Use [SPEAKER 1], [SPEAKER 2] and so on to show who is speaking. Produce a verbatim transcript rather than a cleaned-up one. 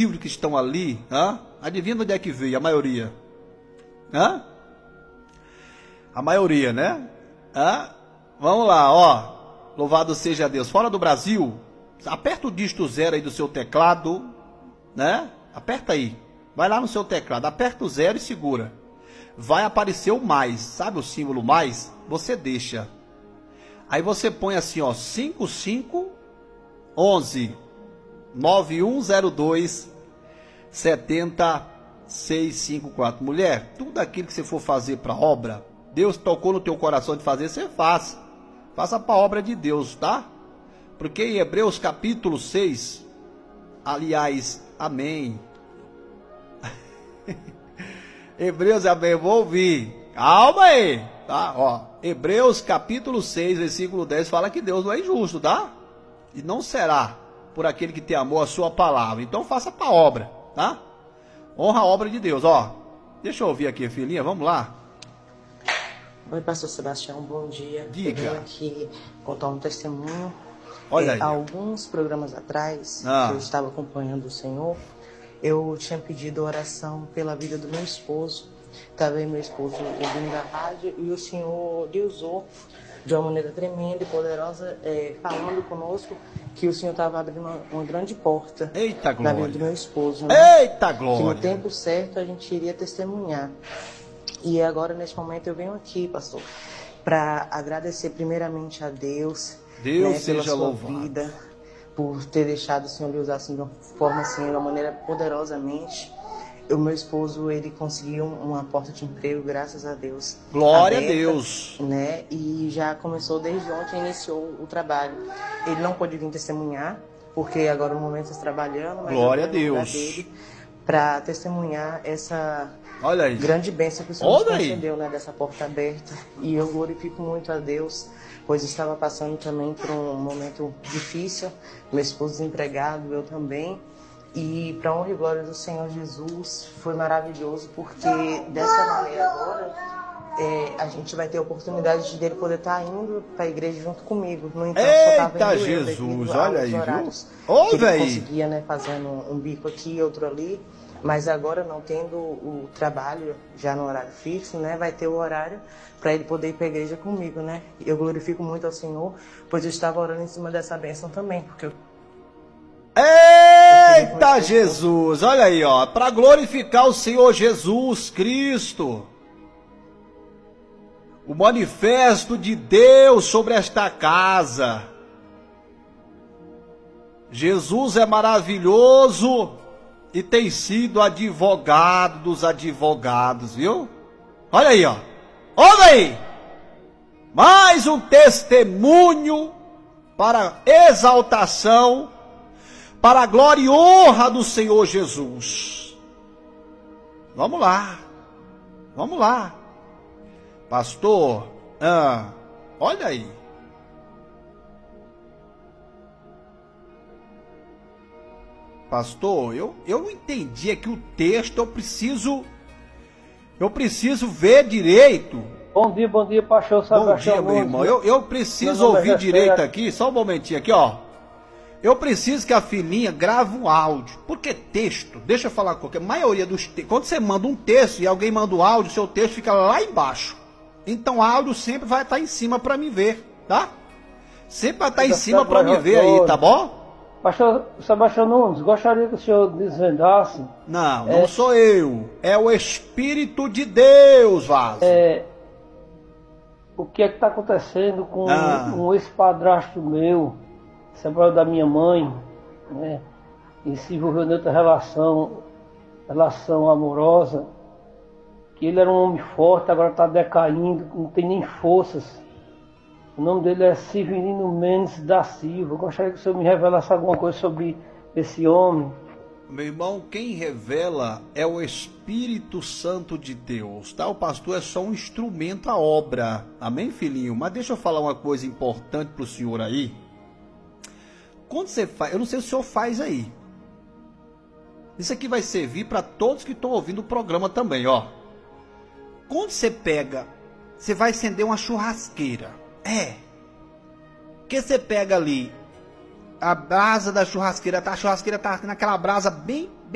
[SPEAKER 1] livros que estão ali, hã? Adivinha onde é que veio a maioria? Hã? A maioria, né? Hã? Vamos lá, ó. Louvado seja Deus. Fora do Brasil, aperta o dígito zero aí do seu teclado, né? Aperta aí. Vai lá no seu teclado, aperta o zero e segura. Vai aparecer o mais, sabe o símbolo mais? Você deixa. Aí você põe assim, ó, cinco cinco onze nove um zero dois sete zero seis cinco quatro. Mulher, tudo aquilo que você for fazer para obra, Deus tocou no teu coração de fazer, você faça. Faça para a obra de Deus, tá? Porque em Hebreus capítulo seis, aliás, amém. Hebreus, amém, vou ouvir. Calma aí, tá? Ó, Hebreus capítulo seis, versículo dez, fala que Deus não é injusto, tá? E não será por aquele que tem amor a sua palavra. Então faça para a obra, tá? Honra a obra de Deus, ó. Deixa eu ouvir aqui, filhinha, vamos lá.
[SPEAKER 2] Oi, pastor Sebastião, bom dia.
[SPEAKER 1] Diga.
[SPEAKER 2] Eu venho aqui contar um testemunho.
[SPEAKER 1] Olha
[SPEAKER 2] é,
[SPEAKER 1] aí.
[SPEAKER 2] Há alguns programas atrás,
[SPEAKER 1] Ah.
[SPEAKER 2] que eu estava acompanhando o Senhor, eu tinha pedido oração pela vida do meu esposo. Estava aí meu esposo ouvindo a rádio e o Senhor lhe usou de uma maneira tremenda e poderosa, é, falando conosco que o Senhor estava abrindo uma, uma grande porta.
[SPEAKER 1] Eita,
[SPEAKER 2] na
[SPEAKER 1] glória.
[SPEAKER 2] vida do meu esposo. Né?
[SPEAKER 1] Eita, glória.
[SPEAKER 2] Que no tempo certo a gente iria testemunhar. E agora, nesse momento, eu venho aqui, pastor, para agradecer primeiramente a Deus,
[SPEAKER 1] Deus
[SPEAKER 2] né, pela
[SPEAKER 1] seja
[SPEAKER 2] sua
[SPEAKER 1] louvado.
[SPEAKER 2] vida, por ter deixado o Senhor lhe usar assim, de uma forma, assim, de uma maneira poderosamente. O meu esposo, ele conseguiu uma porta de emprego, graças a Deus.
[SPEAKER 1] Glória
[SPEAKER 2] aberta,
[SPEAKER 1] a Deus.
[SPEAKER 2] Né, e já começou desde ontem, iniciou o trabalho. Ele não pôde vir testemunhar, porque agora no momento está trabalhando, mas
[SPEAKER 1] Glória
[SPEAKER 2] eu venho
[SPEAKER 1] a
[SPEAKER 2] no lugar
[SPEAKER 1] Deus.
[SPEAKER 2] dele para testemunhar essa
[SPEAKER 1] Olha aí.
[SPEAKER 2] grande bênção que o Senhor nos
[SPEAKER 1] Olha aí.
[SPEAKER 2] concedeu, né, dessa porta aberta. E eu glorifico muito a Deus, pois estava passando também por um momento difícil, meu esposo desempregado, eu também. E para honra e glória do Senhor Jesus, foi maravilhoso, porque dessa maneira agora é, a gente vai ter a oportunidade de dele poder estar indo para a igreja junto comigo. No entanto, só estava
[SPEAKER 1] Eita,
[SPEAKER 2] indo eu,
[SPEAKER 1] Jesus,
[SPEAKER 2] devido
[SPEAKER 1] olha
[SPEAKER 2] aos
[SPEAKER 1] aí, viu?
[SPEAKER 2] horários
[SPEAKER 1] Ô,
[SPEAKER 2] que ele
[SPEAKER 1] véi.
[SPEAKER 2] conseguia, né, fazendo um bico aqui, outro ali. Mas agora, não tendo o trabalho já no horário fixo, né, vai ter o horário para ele poder ir para a igreja comigo, né? Eu glorifico muito ao Senhor, pois eu estava orando em cima dessa bênção também, porque eu...
[SPEAKER 1] Eita, Jesus, olha aí, ó, para glorificar o Senhor Jesus Cristo, o manifesto de Deus sobre esta casa. Jesus é maravilhoso e tem sido advogado dos advogados, viu? Olha aí, ó, olha aí, mais um testemunho para exaltação, para a glória e honra do Senhor Jesus. Vamos lá, vamos lá, pastor, ah, olha aí, pastor, eu, eu entendi aqui o texto, eu preciso, eu preciso ver direito.
[SPEAKER 3] Bom dia, bom dia, pastor Sebastião.
[SPEAKER 1] Bom dia, meu irmão, eu, eu preciso ouvir direito aqui, só um momentinho aqui, ó. Eu preciso que a filhinha grave um áudio, porque texto, deixa eu falar qualquer, a maioria dos textos, quando você manda um texto e alguém manda um áudio, seu texto fica lá embaixo. Então áudio sempre vai estar em cima para me ver, tá? Sempre vai estar em cima para me ver aí, tá bom?
[SPEAKER 3] Pastor Sebastião Nunes, gostaria que o senhor desvendasse.
[SPEAKER 1] Não, não é, sou eu, é o Espírito de Deus, Vaso.
[SPEAKER 3] É, o que é que está acontecendo com ah. um ex-padrasto meu, separado da minha mãe, né? E se envolveu em outra relação, relação amorosa, que ele era um homem forte, agora está decaindo, não tem nem forças. O nome dele é Severino Mendes da Silva. Eu gostaria que o senhor me revelasse alguma coisa sobre esse homem.
[SPEAKER 1] Meu irmão, quem revela é o Espírito Santo de Deus, tá? O pastor é só um instrumento à obra, amém, filhinho? Mas deixa eu falar uma coisa importante para o senhor aí. Quando você faz, eu não sei se o senhor faz aí. Isso aqui vai servir para todos que estão ouvindo o programa também, ó. Quando você pega, você vai acender uma churrasqueira. É. Que você pega ali a brasa da churrasqueira, tá? A churrasqueira tá naquela brasa bem